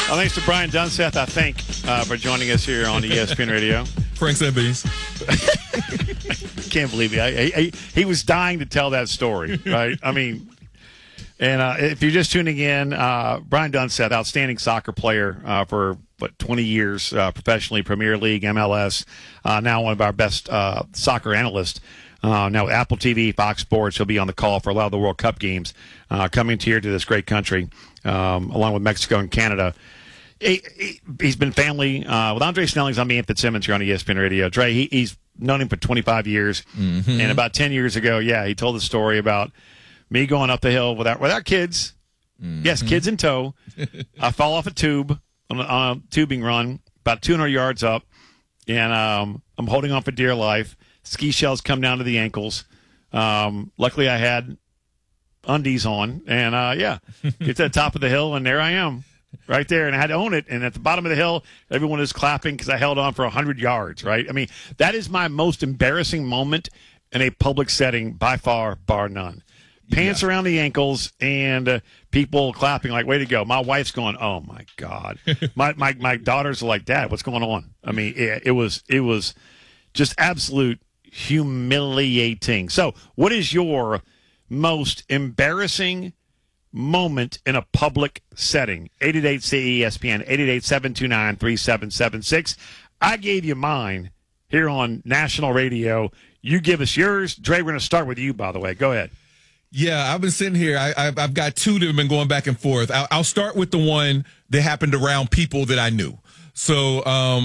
Well, thanks to Brian Dunseth, I think, for joining us here on ESPN Radio. Franks and Beans. Can't believe it. He was dying to tell that story, right? I mean, and if you're just tuning in, Brian Dunseth, outstanding soccer player for 20 years professionally, Premier League, MLS, now one of our best soccer analysts. Now with Apple TV, Fox Sports, he'll be on the call for a lot of the World Cup games coming here to this great country, along with Mexico and Canada. He's been family with Andre Snelling's on me and Fitzsimmons here on ESPN Radio. Dre, he's known him for 25 years, and about 10 years ago, he told the story about me going up the hill without kids. Yes, kids in tow. I fall off a tube on a tubing run about 200 yards up, and I'm holding on for dear life. Ski shells come down to the ankles. Luckily, I had undies on, and get to the top of the hill, and there I am, right there, and I had to own it. And at the bottom of the hill, everyone is clapping because I held on for 100 yards, right? I mean, that is my most embarrassing moment in a public setting by far, bar none. Pants around the ankles and people clapping like, way to go. My wife's going, oh, my God. my daughters are like, Dad, what's going on? I mean, it was just absolute humiliating. So what is your most embarrassing moment in a public setting? 888-CESPN, 888-729-3776. I gave you mine here on national radio. You give us yours. Dre, we're going to start with you, by the way. Go ahead. Yeah, I've been sitting here. I've got two that have been going back and forth. I'll start with the one that happened around people that I knew. So,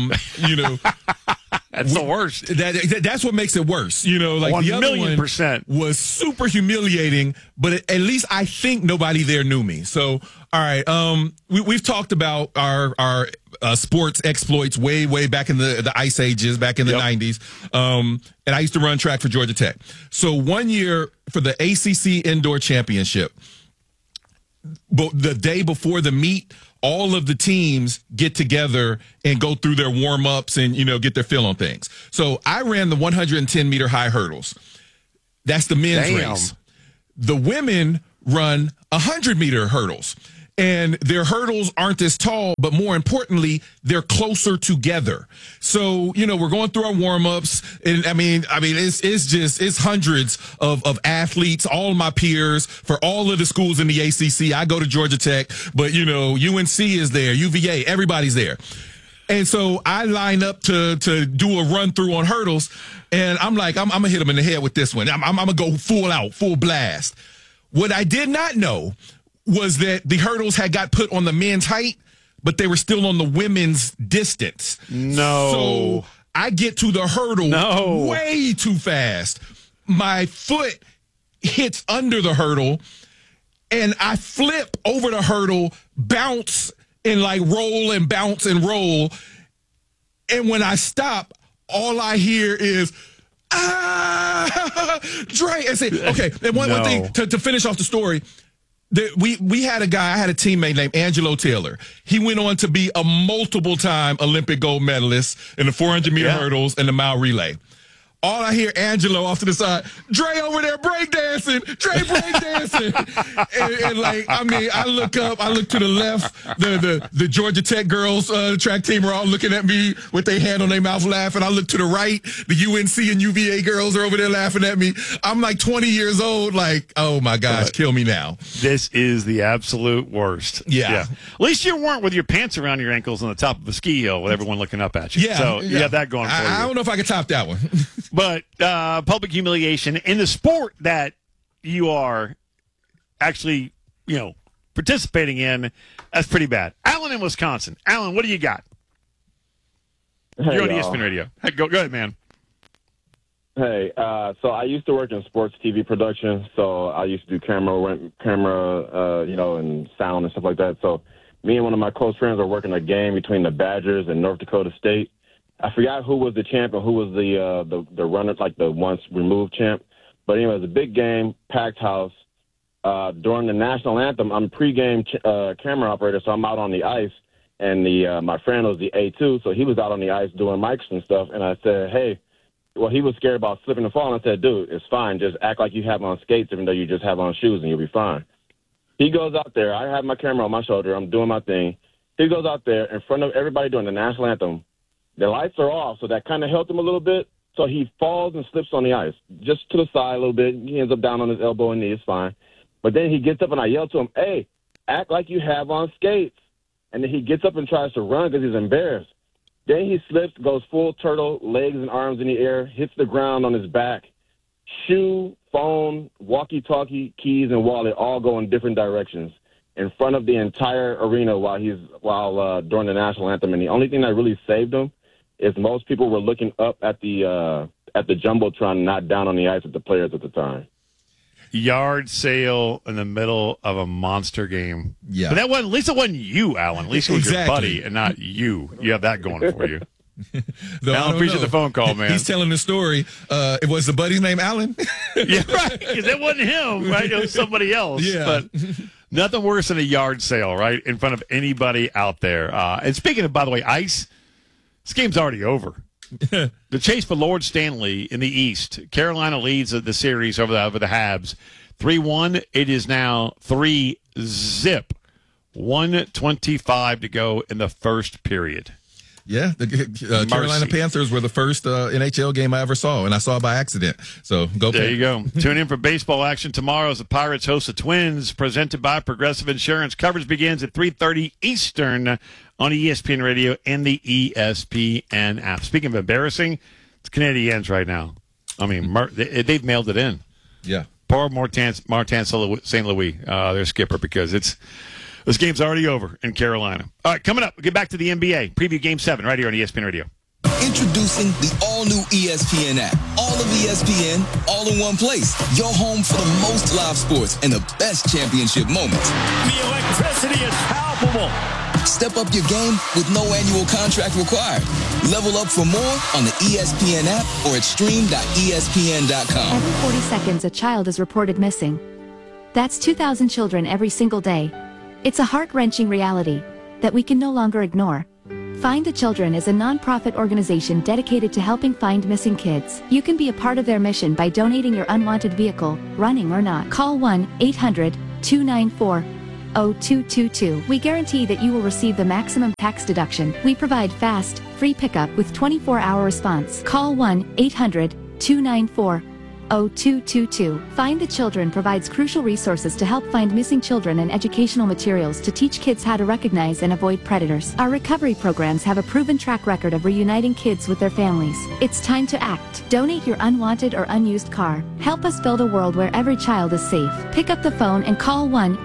that's the worst. That's what makes it worse. Like 1 the other million one percent was super humiliating, but at least I think nobody there knew me. So, all right. We've talked about our sports exploits way back in the ice ages, back in the 90s. And I used to run track for Georgia Tech. So one year for the ACC Indoor Championship, but the day before the meet, all of the teams get together and go through their warm-ups and, get their feel on things. So I ran the 110-meter high hurdles. That's the men's race. The women run 100-meter hurdles. And their hurdles aren't as tall, but more importantly, they're closer together. So, we're going through our warm-ups, and I mean, it's hundreds of athletes, all my peers for all of the schools in the ACC. I go to Georgia Tech, but UNC is there, UVA, everybody's there. And so I line up to do a run through on hurdles, and I'm like, I'm gonna hit them in the head with this one. I'm gonna go full blast. What I did not know was that the hurdles had got put on the men's height, but they were still on the women's distance. No. So I get to the hurdle way too fast. My foot hits under the hurdle, and I flip over the hurdle, bounce, and roll and bounce and roll. And when I stop, all I hear is, Dre. I say, okay, and one thing to finish off the story, we had a guy, I had a teammate named Angelo Taylor. He went on to be a multiple-time Olympic gold medalist in the 400-meter hurdles and the mile relay. All I hear Angelo off to the side, Dre over there breakdancing, Dre breakdancing. and I look up, I look to the left, the Georgia Tech girls track team are all looking at me with their hand on their mouth laughing. I look to the right, the UNC and UVA girls are over there laughing at me. I'm 20 years old, oh my gosh, kill me now. This is the absolute worst. Yeah. At least you weren't with your pants around your ankles on the top of a ski hill with everyone looking up at you. Yeah. So you have that going for you. I don't know if I could top that one. But public humiliation in the sport that you are actually, participating in, that's pretty bad. Alan in Wisconsin. Alan, what do you got? Hey, You're on ESPN Radio. Hey, go ahead, man. Hey, so I used to work in sports TV production, so I used to do camera, and sound and stuff like that. So me and one of my close friends were working a game between the Badgers and North Dakota State. I forgot who was the champ and who was the runner, the once removed champ. But anyway, it was a big game, packed house. During the national anthem, I'm a pregame camera operator, so I'm out on the ice. And my friend was the A2, so he was out on the ice doing mics and stuff. And I said, hey, well, he was scared about slipping and falling. I said, dude, it's fine. Just act like you have on skates, even though you just have on shoes, and you'll be fine. He goes out there. I have my camera on my shoulder. I'm doing my thing. he goes out there in front of everybody doing the national anthem. The lights are off, so that kind of helped him a little bit. So he falls and slips on the ice, just to the side a little bit. He ends up down on his elbow and knee. It's fine. But then he gets up, and I yell to him, hey, act like you have on skates. And then he gets up and tries to run because he's embarrassed. Then he slips, goes full turtle, legs and arms in the air, hits the ground on his back. Shoe, phone, walkie-talkie, keys, and wallet all go in different directions in front of the entire arena while during the national anthem. And the only thing that really saved him is most people were looking up at the jumbotron, not down on the ice with the players at the time. Yard sale in the middle of a monster game. Yeah. But that wasn't, at least it wasn't you, Alan. At least it was your buddy and not you. You have that going for you. Alan, appreciate the phone call, man. He's telling the story. It was the buddy's name Alan? Yeah, right. Because it wasn't him, right? It was somebody else. Yeah. But nothing worse than a yard sale, right, in front of anybody out there. And speaking of, by the way, ice, this game's already over. The chase for Lord Stanley in the East. Carolina leads the series over the Habs 3-1. It is now 3-0. 1:25 to go in the first period. Yeah, the Carolina Panthers were the first NHL game I ever saw, and I saw it by accident. So go. There you go. Tune in for baseball action tomorrow as the Pirates host the Twins, presented by Progressive Insurance. Coverage begins at 3:30 Eastern on ESPN Radio and the ESPN app. Speaking of embarrassing, it's Canadiens right now. I mean, they've mailed it in. Yeah. Poor Martin St. Louis, their skipper, because this game's already over in Carolina. All right, coming up, we'll get back to the NBA. Preview Game 7 right here on ESPN Radio. Introducing the all-new ESPN app. All of ESPN, all in one place. Your home for the most live sports and the best championship moments. The electricity is palpable. Step up your game with no annual contract required. Level up for more on the ESPN app or at stream.espn.com. Every 40 seconds, a child is reported missing. That's 2,000 children every single day. It's a heart-wrenching reality that we can no longer ignore. Find the Children is a non-profit organization dedicated to helping find missing kids. You can be a part of their mission by donating your unwanted vehicle, running or not. Call 1-800-294-0222. We guarantee that you will receive the maximum tax deduction. We provide fast, free pickup with 24-hour response. Call 1-800-294-0222. Find the Children provides crucial resources to help find missing children and educational materials to teach kids how to recognize and avoid predators. Our recovery programs have a proven track record of reuniting kids with their families. It's time to act. Donate your unwanted or unused car. Help us build a world where every child is safe. Pick up the phone and call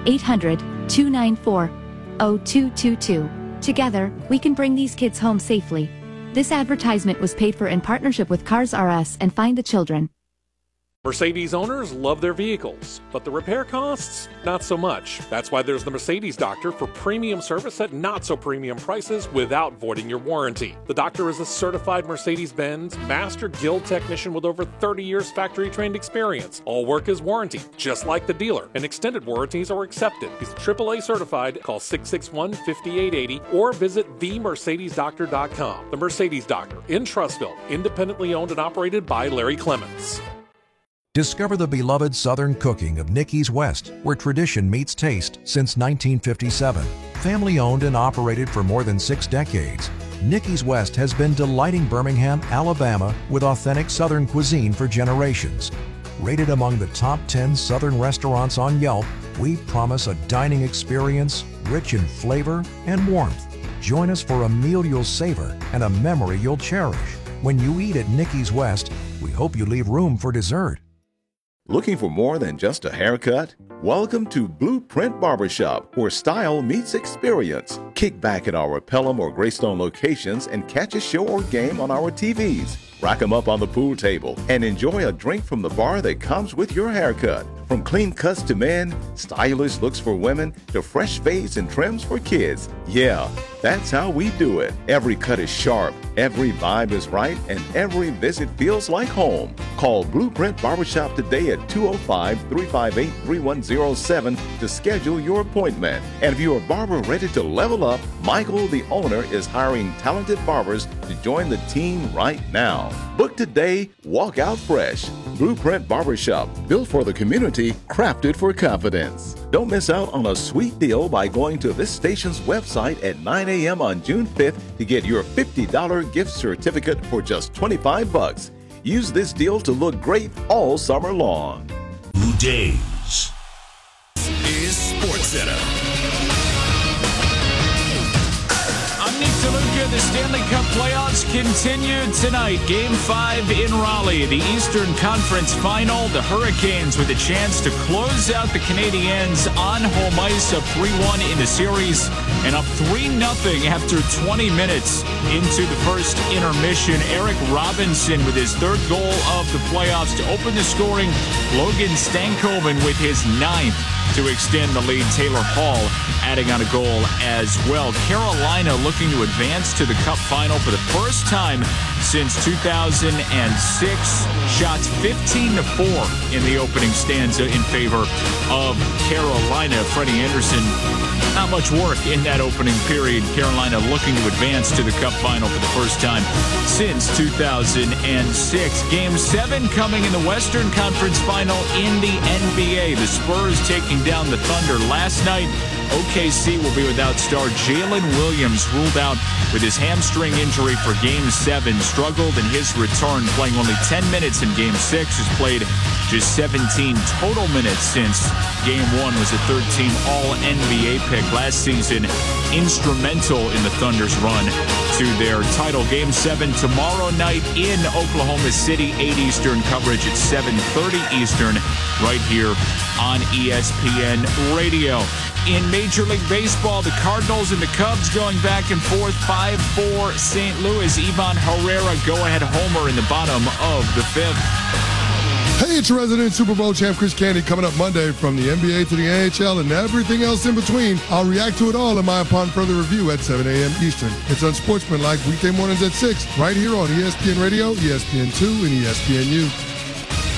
1-800-294-0222. Together, we can bring these kids home safely. This advertisement was paid for in partnership with Cars R Us and Find the Children. Mercedes owners love their vehicles, but the repair costs, not so much. That's why there's the Mercedes Doctor for premium service at not so premium prices without voiding your warranty. The Doctor is a certified Mercedes-Benz Master Guild technician with over 30 years factory-trained experience. All work is warranted, just like the dealer, and extended warranties are accepted. He's AAA certified. Call 661-5880 or visit themercedesdoctor.com. The Mercedes Doctor in Trussville, independently owned and operated by Larry Clemens. Discover the beloved Southern cooking of Nicky's West, where tradition meets taste since 1957. Family owned and operated for more than 6 decades, Nicky's West has been delighting Birmingham, Alabama with authentic Southern cuisine for generations. Rated among the top 10 Southern restaurants on Yelp, we promise a dining experience rich in flavor and warmth. Join us for a meal you'll savor and a memory you'll cherish. When you eat at Nicky's West, we hope you leave room for dessert. Looking for more than just a haircut? Welcome to Blueprint Barbershop, where style meets experience. Kick back at our Pelham or Greystone locations and catch a show or game on our TVs. Rack 'em up on the pool table and enjoy a drink from the bar that comes with your haircut. From clean cuts to men, stylish looks for women, to fresh fades and trims for kids. Yeah, that's how we do it. Every cut is sharp, every vibe is right, and every visit feels like home. Call Blueprint Barbershop today at 205-358-3107 to schedule your appointment. And if you're a barber ready to level up, Michael, the owner, is hiring talented barbers to join the team right now. Book today, walk out fresh. Blueprint Barbershop, built for the community, crafted for confidence. Don't miss out on a sweet deal by going to this station's website at 9 a.m. on June 5th to get your $50 gift certificate for just $25. Use this deal to look great all summer long. Blue Days Is SportsCenter. I'm Nick DeLuca. The Stanley Cup playoffs continue tonight. Game 5 in Raleigh. The Eastern Conference Final. The Hurricanes with a chance to close out the Canadiens on home ice, up 3-1 in the series and up 3-0 after 20 minutes into the first intermission. Eric Robinson with his third goal of the playoffs to open the scoring. Logan Stankoven with his 9th to extend the lead. Taylor Hall adding on a goal as well. Carolina looking to advance to the Cup final for the first time since 2006. Shots 15-4 in the opening stanza in favor of Carolina. Freddie Anderson, not much work in that opening period. Carolina looking to advance to the Cup final for the first time since 2006. Game 7 coming in the Western Conference Final in the NBA. The Spurs taking down the Thunder last night. OKC will be without star Jalen Williams, ruled out with his hamstring injury for Game 7. Struggled in his return, playing only 10 minutes in Game 6. Has played just 17 total minutes since Game 1. Was a 13 All-NBA pick last season. Instrumental in the Thunder's run to their title. Game 7 tomorrow night in Oklahoma City. 8 Eastern coverage at 7:30 Eastern right here on ESPN Radio. In Major League Baseball, the Cardinals and the Cubs going back and forth. 5-4 St. Louis. Ivan Herrera go-ahead homer in the bottom of the 5th. Hey, it's your resident Super Bowl champ Chris Candy coming up Monday from the NBA to the NHL and everything else in between. I'll react to it all in my Upon Further Review at 7 a.m. Eastern. It's Unsportsmanlike weekday mornings at 6 right here on ESPN Radio, ESPN2, and ESPNU.